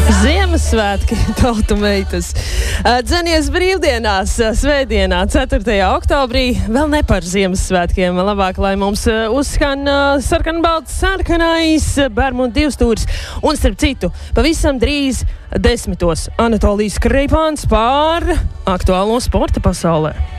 Ziemassvētki, tautu meitas. Dzenies brīvdienās, svētdienā, 4. oktobrī, vēl ne par Ziemassvētkiem. Labāk, lai mums uzskan sarkanbalts, sarkanais, Bermudu divstūris. Un starp citu, pavisam drīz 10. Anatolijas Kreipāns pār aktuālo sporta pasaulē.